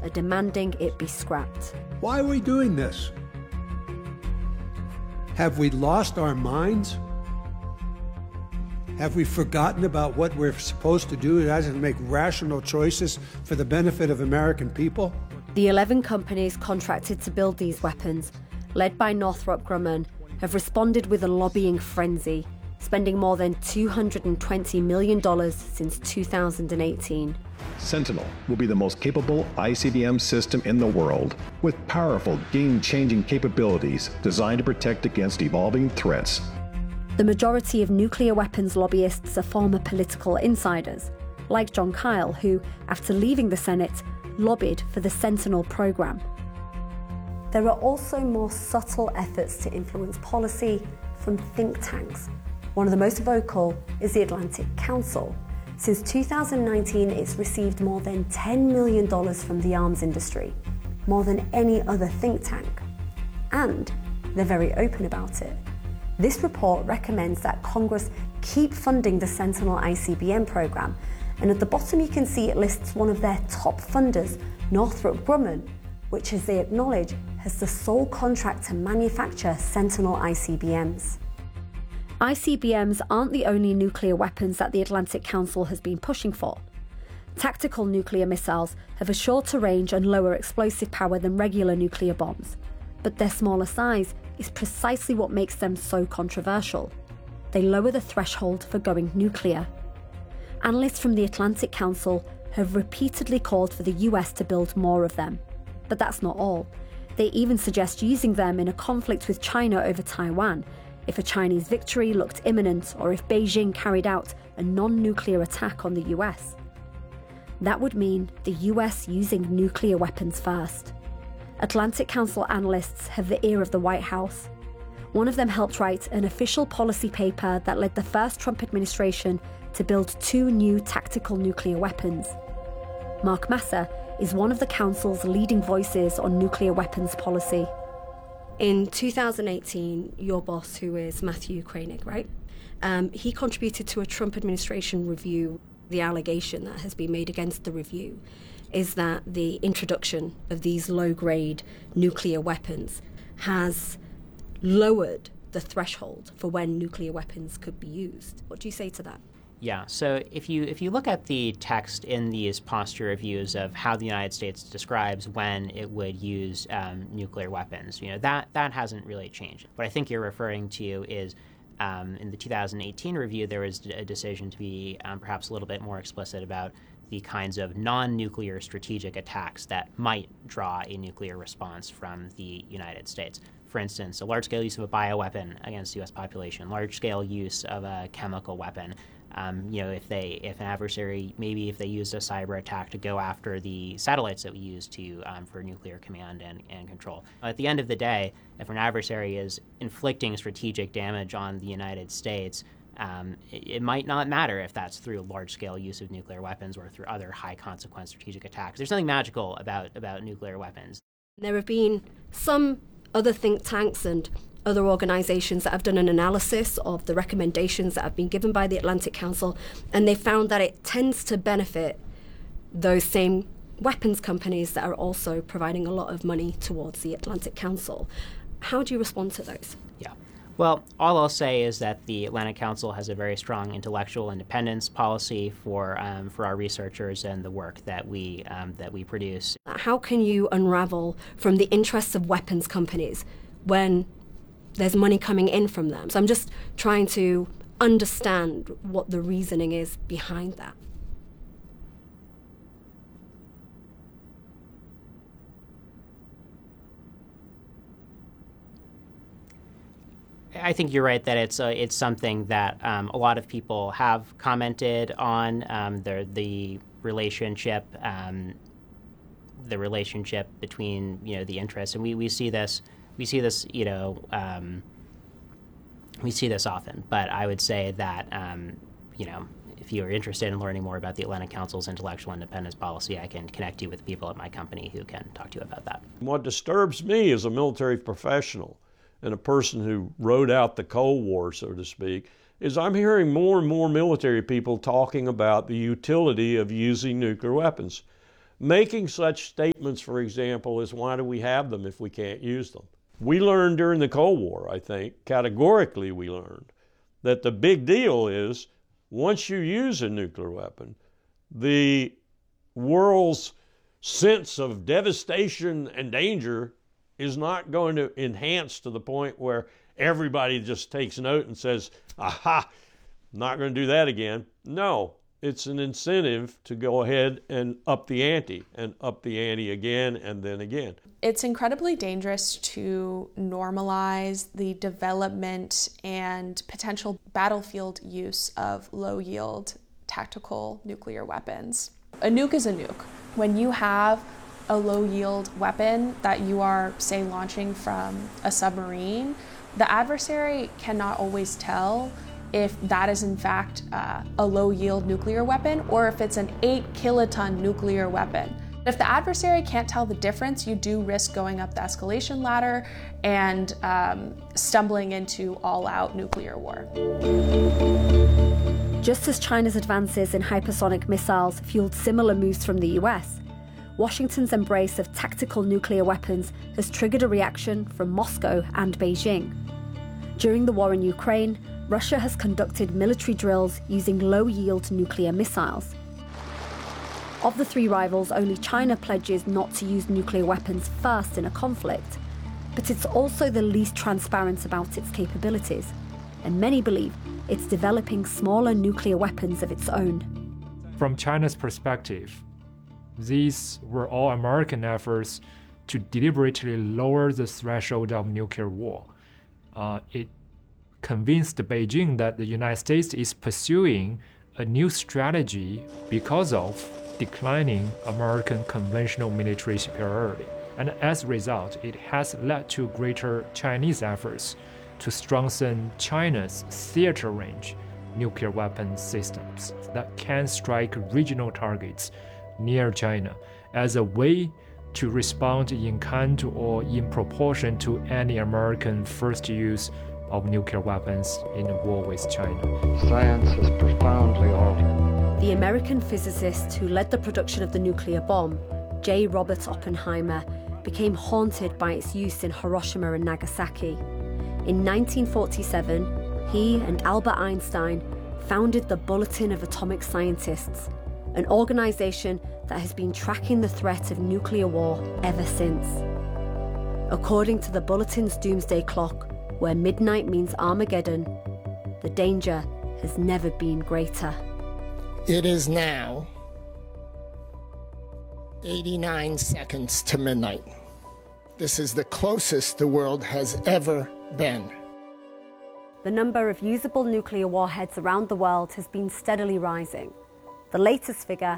are demanding it be scrapped. Why are we doing this? Have we lost our minds? Have we forgotten about what we're supposed to do as to make rational choices for the benefit of American people? The 11 companies contracted to build these weapons, led by Northrop Grumman, have responded with a lobbying frenzy, spending more than $220 million since 2018. Sentinel will be the most capable ICBM system in the world, with powerful, game-changing capabilities designed to protect against evolving threats. The majority of nuclear weapons lobbyists are former political insiders, like Jon Kyl, who, after leaving the Senate, lobbied for the Sentinel program. There are also more subtle efforts to influence policy from think tanks. One of the most vocal is the Atlantic Council. Since 2019, it's received more than $10 million from the arms industry, more than any other think tank. And they're very open about it. This report recommends that Congress keep funding the Sentinel ICBM program, and at the bottom you can see it lists one of their top funders, Northrop Grumman, which, as they acknowledge, has the sole contract to manufacture Sentinel ICBMs. ICBMs aren't the only nuclear weapons that the Atlantic Council has been pushing for. Tactical nuclear missiles have a shorter range and lower explosive power than regular nuclear bombs, but their smaller size is precisely what makes them so controversial. They lower the threshold for going nuclear. Analysts from the Atlantic Council have repeatedly called for the US to build more of them. But that's not all. They even suggest using them in a conflict with China over Taiwan, if a Chinese victory looked imminent or if Beijing carried out a non-nuclear attack on the US. That would mean the US using nuclear weapons first. Atlantic Council analysts have the ear of the White House. One of them helped write an official policy paper that led the first Trump administration to build 2 new tactical nuclear weapons. Mark Massa is one of the Council's leading voices on nuclear weapons policy. In 2018, your boss, who is Matthew Koenig, right? He contributed to a Trump administration review. The allegation that has been made against the review is that the introduction of these low-grade nuclear weapons has lowered the threshold for when nuclear weapons could be used. What do you say to that? Yeah, so if you look at the text in these posture reviews of how the United States describes when it would use nuclear weapons, that hasn't really changed. What I think you're referring to is in the 2018 review, there was a decision to be perhaps a little bit more explicit about the kinds of non-nuclear strategic attacks that might draw a nuclear response from the United States. For instance, a large-scale use of a bioweapon against the U.S. population, large-scale use of a chemical weapon. If an adversary, maybe if they used a cyber attack to go after the satellites that we use for nuclear command and control. At the end of the day, if an adversary is inflicting strategic damage on the United States, it might not matter if that's through large-scale use of nuclear weapons or through other high-consequence strategic attacks. There's nothing magical about nuclear weapons. There have been some other think tanks and other organizations that have done an analysis of the recommendations that have been given by the Atlantic Council, and they found that it tends to benefit those same weapons companies that are also providing a lot of money towards the Atlantic Council. How do you respond to those? Yeah. Well, all I'll say is that the Atlantic Council has a very strong intellectual independence policy for our researchers and the work that we produce. How can you unravel from the interests of weapons companies when there's money coming in from them? So I'm just trying to understand what the reasoning is behind that. I think you're right that it's something that a lot of people have commented on, the relationship between the interests, and we see this often. But I would say that if you're interested in learning more about the Atlantic Council's intellectual independence policy, I can connect you with people at my company who can talk to you about that. What disturbs me as a military professional and a person who rode out the Cold War, so to speak, is I'm hearing more and more military people talking about the utility of using nuclear weapons. making such statements, for example, as why do we have them if we can't use them? We learned during the Cold War, I think, categorically we learned, that the big deal is once you use a nuclear weapon, the world's sense of devastation and danger is not going to enhance to the point where everybody just takes note and says, aha, not going to do that again. No, it's an incentive to go ahead and up the ante again and then again. It's incredibly dangerous to normalize the development and potential battlefield use of low-yield tactical nuclear weapons. A nuke is a nuke. When you have a low-yield weapon that you are, say, launching from a submarine, the adversary cannot always tell if that is in fact a low-yield nuclear weapon or if it's an 8-kiloton nuclear weapon. If the adversary can't tell the difference, you do risk going up the escalation ladder and stumbling into all-out nuclear war. Just as China's advances in hypersonic missiles fueled similar moves from the US, Washington's embrace of tactical nuclear weapons has triggered a reaction from Moscow and Beijing. During the war in Ukraine, Russia has conducted military drills using low-yield nuclear missiles. Of the three rivals, only China pledges not to use nuclear weapons first in a conflict, but it's also the least transparent about its capabilities, and many believe it's developing smaller nuclear weapons of its own. From China's perspective, these were all American efforts to deliberately lower the threshold of nuclear war. It convinced Beijing that the United States is pursuing a new strategy because of declining American conventional military superiority. And as a result, it has led to greater Chinese efforts to strengthen China's theater range nuclear weapon systems that can strike regional targets near China as a way to respond in kind or in proportion to any American first use of nuclear weapons in a war with China. Science is profoundly altered. The American physicist who led the production of the nuclear bomb, J. Robert Oppenheimer, became haunted by its use in Hiroshima and Nagasaki. In 1947, he and Albert Einstein founded the Bulletin of Atomic Scientists, an organization that has been tracking the threat of nuclear war ever since. According to the Bulletin's doomsday clock, where midnight means Armageddon, the danger has never been greater. It is now 89 seconds to midnight. This is the closest the world has ever been. The number of usable nuclear warheads around the world has been steadily rising. The latest figure,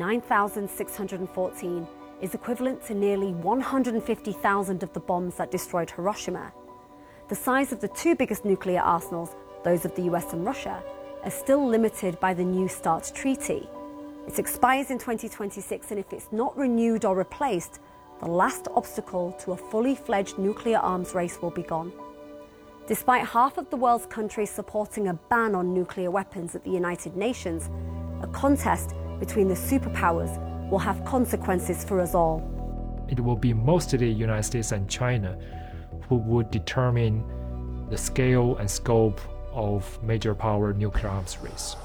9,614, is equivalent to nearly 150,000 of the bombs that destroyed Hiroshima. The size of the two biggest nuclear arsenals, those of the US and Russia, are still limited by the New START treaty. It expires in 2026, and if it's not renewed or replaced, the last obstacle to a fully fledged nuclear arms race will be gone. Despite half of the world's countries supporting a ban on nuclear weapons at the United Nations, a contest between the superpowers will have consequences for us all. It will be mostly the United States and China who would determine the scale and scope of major power nuclear arms race.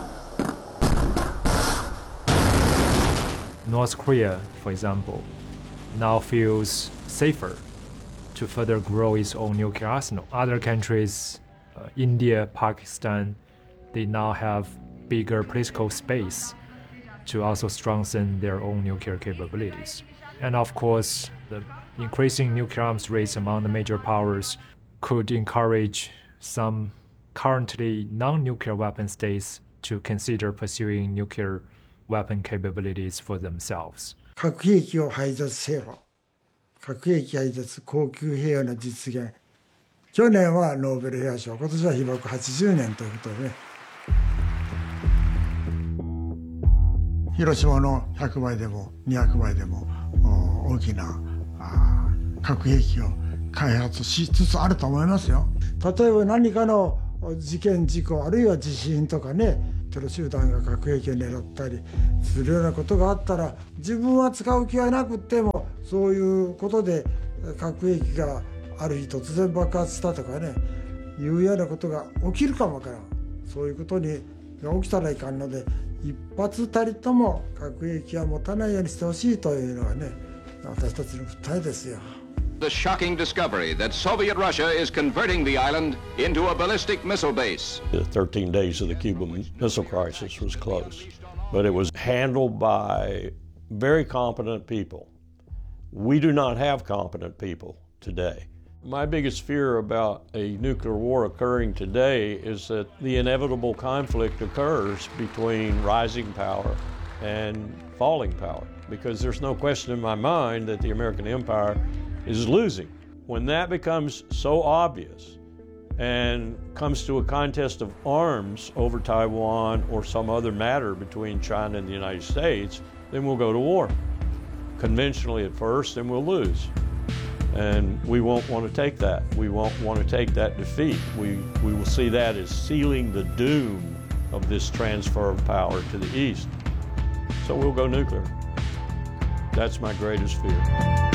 North Korea, for example, now feels safer to further grow its own nuclear arsenal. Other countries, India, Pakistan, they now have bigger political space to also strengthen their own nuclear capabilities. And of course, the increasing nuclear arms race among the major powers could encourage some currently non-nuclear weapon states to consider pursuing nuclear weapon capabilities for themselves. 核兵器を廃絶せよ。核兵器廃絶、恒久平和の実現。去年はノーベル平和賞、今年は被爆80年ということでね。広島の100倍でも200倍でも大きな核兵器を開発しつつあると思いますよ。例えば何かの事件事故あるいは地震とかね、 テロ集団が核兵器を狙ったりするようなことがあったら、自分は使う気はなくてもそういうことで核兵器がある日突然爆発したとかね、いうようなことが起きるかもわからん。そういうことが起きたらいかんので、一発たりとも核兵器は持たないようにしてほしいというのがね、私たちの訴えですよ。 The shocking discovery that Soviet Russia is converting the island into a ballistic missile base. The 13 days of the Cuban Missile Crisis was close, but it was handled by very competent people. We do not have competent people today. My biggest fear about a nuclear war occurring today is that the inevitable conflict occurs between rising power and falling power, because there's no question in my mind that the American empire is losing. When that becomes so obvious and comes to a contest of arms over Taiwan or some other matter between China and the United States, then we'll go to war. Conventionally at first, and we'll lose. And we won't want to take that. We won't want to take that defeat. We will see that as sealing the doom of this transfer of power to the East. So we'll go nuclear. That's my greatest fear.